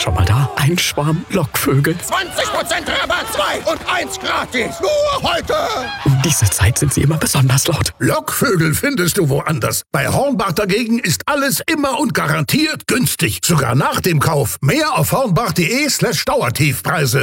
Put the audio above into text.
Schon mal da? Ein Schwarm Lockvögel. 20% Rabatt, 2 und 1 gratis. Nur heute. Um diese Zeit sind sie immer besonders laut. Lockvögel findest du woanders. Bei Hornbach dagegen ist alles immer und garantiert günstig. Sogar nach dem Kauf. Mehr auf hornbach.de/Dauertiefpreise.